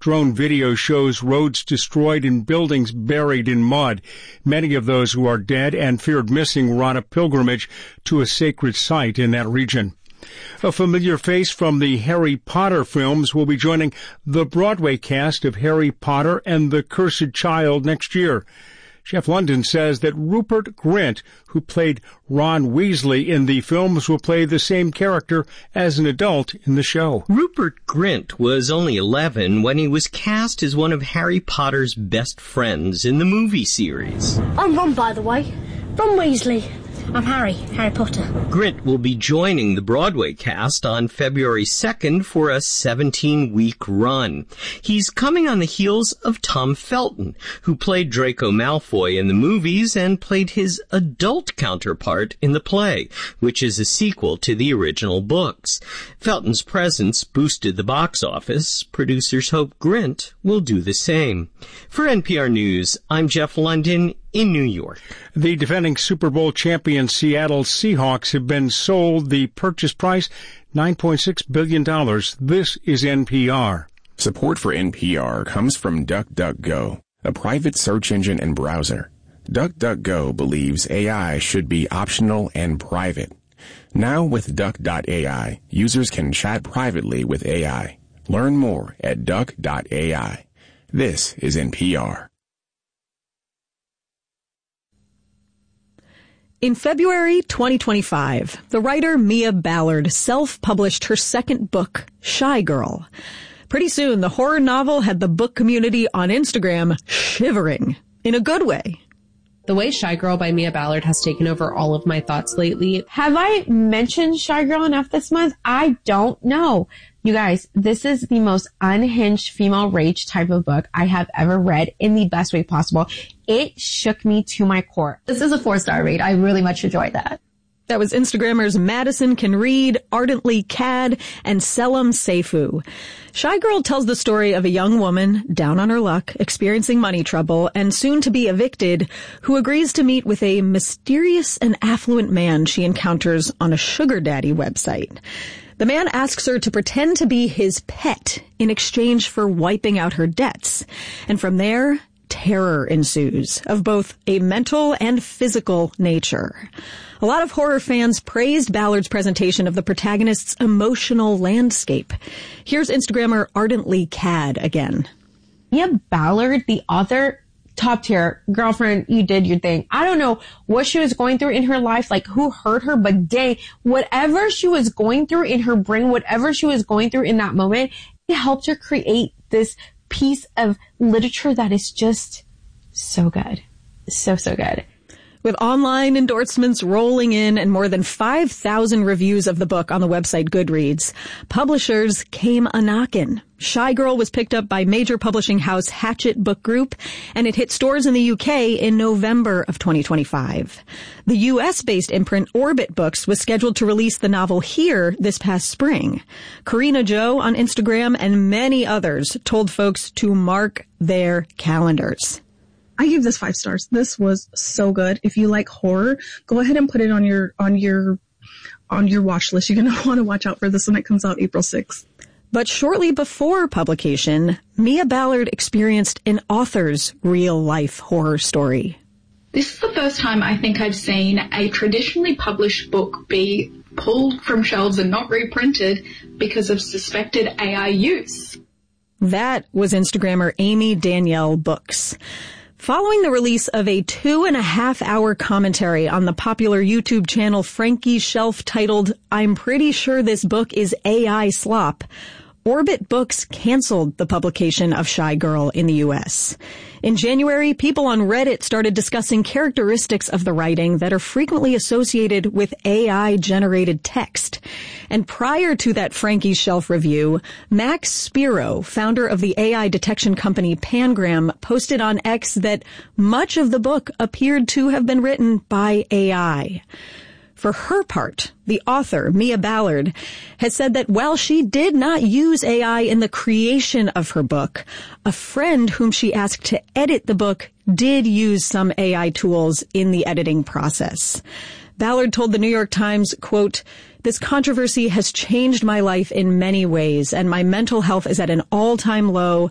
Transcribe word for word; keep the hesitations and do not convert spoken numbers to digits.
drone video shows roads destroyed and buildings buried in mud. Many of those who are dead and feared missing were on a pilgrimage to a sacred site in that region. A familiar face from the Harry Potter films will be joining the Broadway cast of Harry Potter and the Cursed Child next year. Jeff London says that Rupert Grint, who played Ron Weasley in the films, will play the same character as an adult in the show. Rupert Grint was only eleven when he was cast as one of Harry Potter's best friends in the movie series. I'm Ron, by the way. Ron Weasley. I'm Harry, Harry Potter. Grint will be joining the Broadway cast on February second for a seventeen-week run. He's coming on the heels of Tom Felton, who played Draco Malfoy in the movies and played his adult counterpart in the play, which is a sequel to the original books. Felton's presence boosted the box office. Producers hope Grint will do the same. For N P R News, I'm Jeff London in New York. The defending Super Bowl champion Seattle Seahawks have been sold. The purchase price, nine point six billion dollars. This is N P R. Support for N P R comes from DuckDuckGo, a private search engine and browser. DuckDuckGo believes A I should be optional and private. Now with Duck dot A I, users can chat privately with A I. Learn more at Duck dot A I. This is N P R. In February twenty twenty-five, the writer Mia Ballard self-published her second book, Shy Girl. Pretty soon, the horror novel had the book community on Instagram shivering, in a good way. The way Shy Girl by Mia Ballard has taken over all of my thoughts lately. Have I mentioned Shy Girl enough this month? I don't know. You guys, this is the most unhinged female rage type of book I have ever read in the best way possible. It shook me to my core. This is a four-star read. I really much enjoyed that. That was Instagrammers Madison Can Read, Ardently Cad, and Selim Seifu. Shy Girl tells the story of a young woman down on her luck, experiencing money trouble, and soon to be evicted, who agrees to meet with a mysterious and affluent man she encounters on a sugar daddy website. The man asks her to pretend to be his pet in exchange for wiping out her debts. And from there, terror ensues of both a mental and physical nature. A lot of horror fans praised Ballard's presentation of the protagonist's emotional landscape. Here's Instagrammer Ardently Cad again. Mia Ballard, the author, top tier, girlfriend, you did your thing. I don't know what she was going through in her life, like who hurt her, but dang, whatever she was going through in her brain, whatever she was going through in that moment, it helped her create this piece of literature that is just so good. So, so good. With online endorsements rolling in and more than five thousand reviews of the book on the website Goodreads, publishers came a-knockin'. Shy Girl was picked up by major publishing house Hachette Book Group, and it hit stores in the U K in November of twenty twenty-five. The U S-based imprint Orbit Books was scheduled to release the novel here this past spring. Karina Joe on Instagram and many others told folks to mark their calendars. I give this five stars. This was so good. If you like horror, go ahead and put it on your on your on your watch list. You're going to want to watch out for this when it comes out April sixth. But shortly before publication, Mia Ballard experienced an author's real-life horror story. This is the first time I think I've seen a traditionally published book be pulled from shelves and not reprinted because of suspected A I use. That was Instagrammer Amy Danielle Books. Following the release of a two and a half hour commentary on the popular YouTube channel Frankie's Shelf titled, "I'm Pretty Sure This Book is A I Slop," Orbit Books canceled the publication of Shy Girl in the U S. In January, people on Reddit started discussing characteristics of the writing that are frequently associated with A I-generated text. And prior to that Frankie's Shelf review, Max Spiro, founder of the A I detection company Pangram, posted on X that much of the book appeared to have been written by A I. For her part, the author, Mia Ballard, has said that while she did not use A I in the creation of her book, a friend whom she asked to edit the book did use some A I tools in the editing process. Ballard told the New York Times, quote, "This controversy has changed my life in many ways, and my mental health is at an all-time low.